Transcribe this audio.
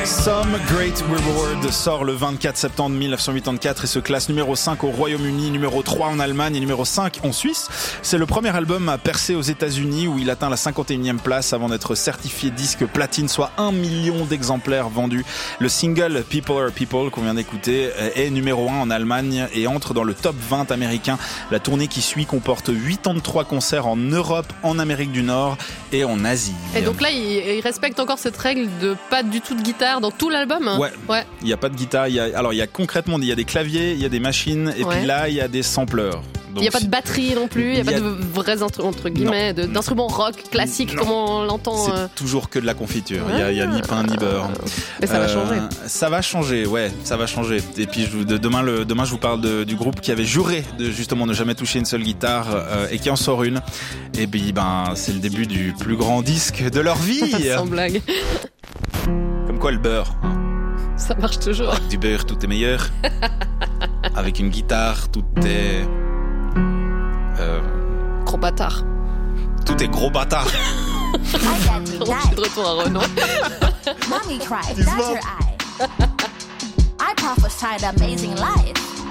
Some Great Reward sort le 24 septembre 1984 et se classe numéro 5 au Royaume-Uni, numéro 3 en Allemagne et numéro 5 en Suisse. C'est le premier album à percer aux États-Unis où il atteint la 51e place avant d'être certifié disque platine, soit 1 million d'exemplaires vendus. Le single People Are People qu'on vient d'écouter est numéro 1 en Allemagne et entre dans le top 20 américain. La tournée qui suit comporte 83 concerts en Europe, en Amérique du Nord et en Asie. Et donc là, il respecte encore cette règle de pas du tout de guitare dans tout l'album. Ouais. Il y a pas de guitare. Il y a concrètement, il y a des claviers, il y a des machines, et puis là, il y a des sampleurs. Il n'y a pas de batterie non plus, il n'y a pas de vrais instruments, entre guillemets, d'instruments rock classiques comme on l'entend. C'est toujours que de la confiture, il y a ni pain ni beurre. Mais ça va changer. Ça va changer, ça va changer. Et puis demain, je vous parle du groupe qui avait juré de justement ne jamais toucher une seule guitare et qui en sort une. Et puis c'est le début du plus grand disque de leur vie. Sans blague. Comme quoi le beurre. Ça marche toujours. Avec du beurre, tout est meilleur. Avec une guitare, tout est... Gros bâtard. Tout est gros bâtard. Je suis de retour à Renaud. Mommy cried, that's her eye. I prophesied amazing life.